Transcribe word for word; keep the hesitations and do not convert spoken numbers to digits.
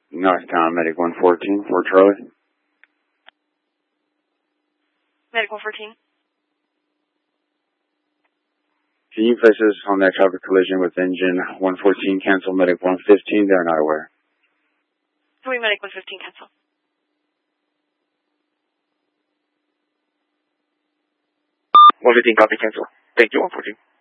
Northtown, Medic one fourteen, for Charlie. Medic one fourteen. Can you place us on that traffic collision with engine one fourteen, cancel Medic one fifteen, they're not aware. Three Medic one fifteen, cancel. one fifteen, copy, cancel. Thank you, one fourteen.